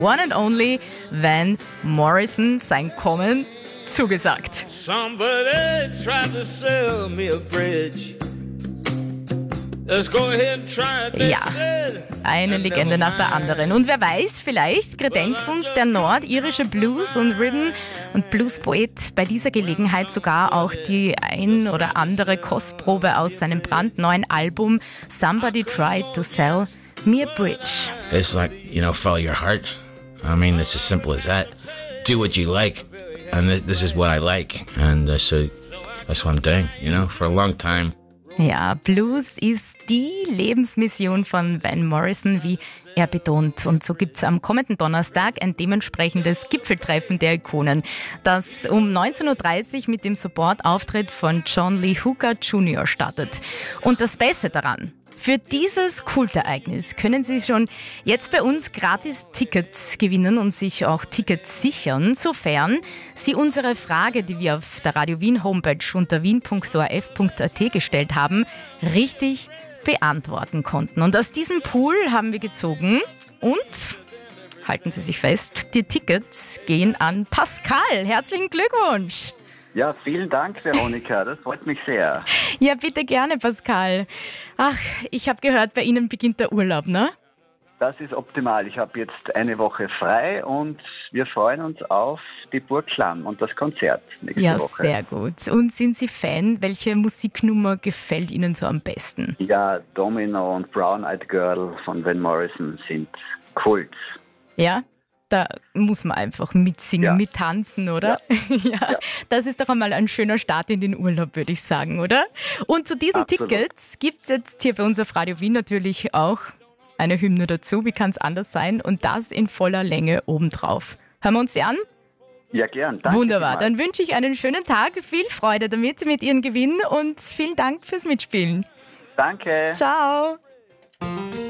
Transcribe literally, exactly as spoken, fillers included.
One and only Van Morrison, sein Kommen zugesagt. Somebody tried to sell me a bridge. Let's go ahead and try it, they Ja, said. eine Legende nach der anderen. Und wer weiß, vielleicht kredenzt uns der nordirische Blues- und Rhythm- und Bluespoet bei dieser Gelegenheit sogar auch die ein oder andere Kostprobe aus seinem brandneuen Album Somebody Tried to Sell Me a Bridge. It's like, you know, follow your heart. I mean, it's as simple as that. Do what you like. And th- this is what I like. And uh, so that's what I'm doing, you know, for a long time. Ja, Blues ist die Lebensmission von Van Morrison, wie er betont. Und so gibt es am kommenden Donnerstag ein dementsprechendes Gipfeltreffen der Ikonen, das um neunzehn Uhr dreißig mit dem Supportauftritt von John Lee Hooker Junior startet. Und das Beste daran: Für dieses Kultereignis können Sie schon jetzt bei uns gratis Tickets gewinnen und sich auch Tickets sichern, sofern Sie unsere Frage, die wir auf der Radio Wien Homepage unter wien punkt o r f punkt a t gestellt haben, richtig beantworten konnten. Und aus diesem Pool haben wir gezogen und, halten Sie sich fest, die Tickets gehen an Pascal. Herzlichen Glückwunsch! Ja, vielen Dank, Veronika. Das freut mich sehr. Ja, bitte gerne, Pascal. Ach, ich habe gehört, bei Ihnen beginnt der Urlaub, ne? Das ist optimal. Ich habe jetzt eine Woche frei und wir freuen uns auf die Burg Klamm und das Konzert nächste Ja, Woche. sehr gut. Und sind Sie Fan? Welche Musiknummer gefällt Ihnen so am besten? Ja, Domino und Brown Eyed Girl von Van Morrison sind Kult. Ja? Da muss man einfach mitsingen, Ja. mittanzen, oder? Ja. Ja. Das ist doch einmal ein schöner Start in den Urlaub, würde ich sagen, oder? Und zu diesen Absolut. Tickets gibt es jetzt hier bei uns auf Radio Wien natürlich auch eine Hymne dazu. Wie kann es anders sein? Und das in voller Länge obendrauf. Hören wir uns die an? Ja, gern. Danke Wunderbar. vielmals. Dann wünsche ich einen schönen Tag, viel Freude damit, mit Ihren Gewinn und vielen Dank fürs Mitspielen. Danke. Ciao.